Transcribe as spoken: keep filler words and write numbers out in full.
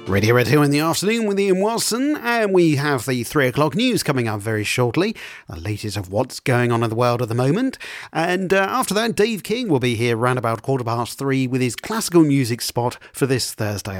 Radio Red Hill in the afternoon with Ian Wilson, and we have the three o'clock news coming up very shortly, the latest of what's going on in the world at the moment. And uh, after that, Dave King will be here round about quarter past three with his classical music spot for this Thursday